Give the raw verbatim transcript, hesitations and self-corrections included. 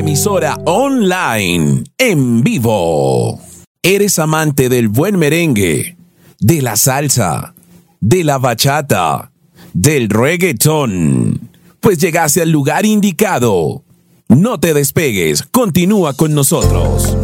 emisora online, en vivo. ¿Eres amante del buen merengue, de la salsa, de la bachata, del reggaetón? Pues llegaste al lugar indicado. No te despegues, continúa con nosotros.